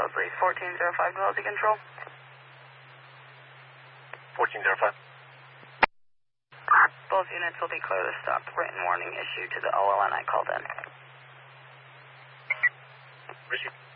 Wellesley, 1405 to Wellesley Control. 1405. Both units will be clear to stop. Written warning issued to the OLN I called in. Receive.